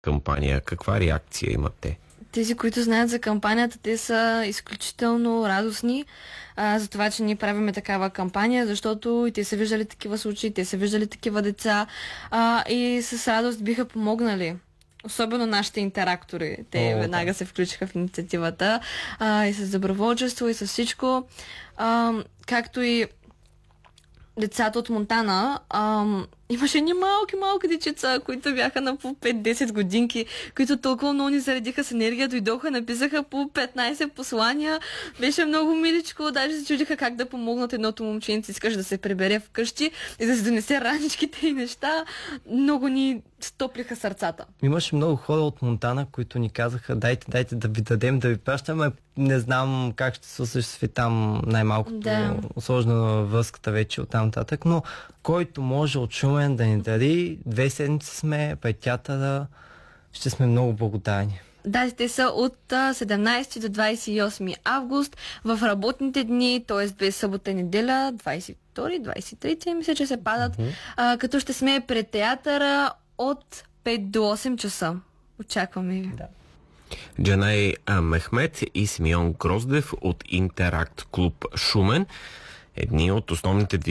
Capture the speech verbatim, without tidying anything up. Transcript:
кампания? Каква реакция имат те? Тези, които знаят за кампанията, те са изключително радостни а, за това, че ние правиме такава кампания, защото и те са виждали такива случаи, те са виждали такива деца а, и с радост биха помогнали. Особено нашите интерактори. Те О, веднага да. се включиха в инициативата а, и с доброволчество, и с всичко. А, както и децата от Монтана, ам, имаше ни малки, малки дечица, които бяха на по пет-десет годинки, които толкова много ни заредиха с енергия, дойдоха, написаха по петнайсет послания. Беше много миличко, даже се чудиха как да помогнат. Едното момченце искаше да се прибере вкъщи и да се донесе раничките и неща. Много ни стоплиха сърцата. Имаше много хора от Монтана, които ни казаха: дайте, дайте да ви дадем, да ви пращаме. Не знам как ще се осъществи там най-малкото да. сложна връзката вече оттам нататък, но който може от Шумен да ни дари, две седмици сме пред театъра, ще сме много благодарни. Да, те са от седемнайсети до двайсет и осми август в работните дни, т.е. без събота и неделя, двайсет и втори, двайсет и трети, мисля, че се падат, uh-huh. а, като ще сме пред театъра от пет до осем часа. Очакваме ви. Да. Джанай Мехмед и Симеон Гроздев от Интеракт клуб Шумен, едни от основните